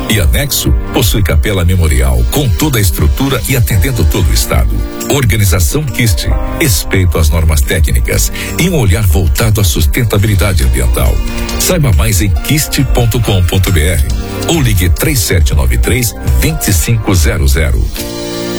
E anexo possui capela memorial com toda a estrutura e atendendo todo o estado. Organização Kist, respeito às normas técnicas e um olhar voltado à sustentabilidade ambiental. Saiba mais em kist.com.br ou ligue 3793-2500.